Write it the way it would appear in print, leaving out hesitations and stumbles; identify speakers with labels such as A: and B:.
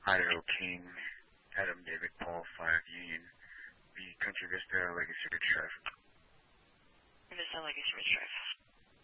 A: Idaho King, Adam David Paul 5 Union, the Country Vista Legacy Ridge Drive.
B: Vista Legacy Ridge Drive.